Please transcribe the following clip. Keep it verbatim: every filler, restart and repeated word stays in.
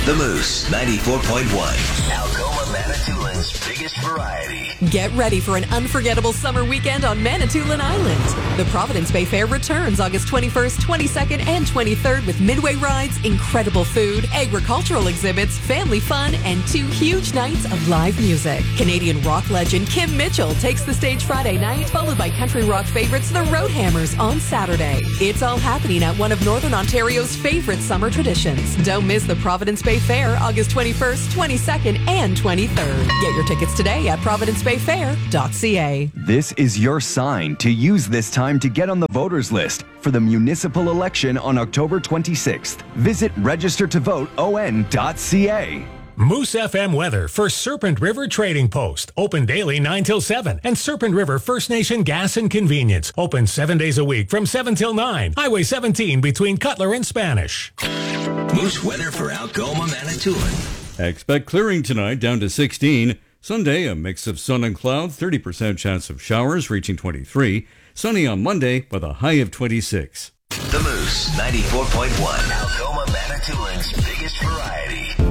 The Moose, ninety-four point one. Algoma Manitoulин's biggest variety. Get ready for an unforgettable summer weekend on Manitoulin Island. The Providence Bay Fair returns August twenty-first, twenty-second, and twenty-third with midway rides, incredible food, agricultural exhibits, family fun, and two huge nights of live music. Canadian rock legend Kim Mitchell takes the stage Friday night, followed by country rock favorites The Roadhammers on Saturday. It's all happening at one of Northern Ontario's favorite summer traditions. Don't miss the Providence Bay Fair August twenty-first, twenty-second, and twenty-third. Get your tickets today at providence bay fair dot c a. This is your sign to use this time to get on the voters list for the municipal election on October twenty-sixth. Visit register to vote o n dot c a. Moose F M weather for Serpent River Trading Post. Open daily nine till seven. And Serpent River First Nation Gas and Convenience. Open seven days a week from seven till nine. Highway seventeen between Cutler and Spanish. Moose weather for Algoma, Manitoulin. Expect clearing tonight down to sixteen. Sunday, a mix of sun and cloud, thirty percent chance of showers reaching twenty-three. Sunny on Monday with a high of twenty-six. The Moose, ninety-four point one. Algoma, Manitoulin's biggest variety.